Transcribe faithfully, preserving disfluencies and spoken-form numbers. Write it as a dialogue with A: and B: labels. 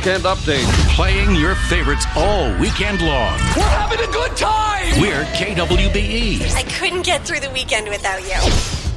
A: Weekend Update.
B: Playing your favorites all weekend long.
C: We're having a good time!
B: We're K W B E.
D: I couldn't get through the weekend without you.